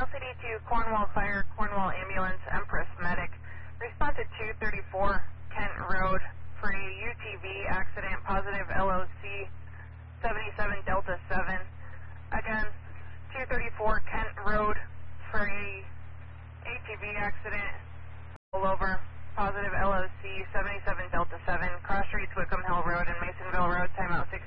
LCD2 Cornwall Fire, Cornwall Ambulance, Empress Medic. Respond to 234 Kent Road for a UTV accident, positive LOC 77 Delta 7. Again, 234 Kent Road for a ATV accident, all over, positive LOC 77 Delta 7, cross streets Wickham Hill Road and Masonville Road, timeout 6.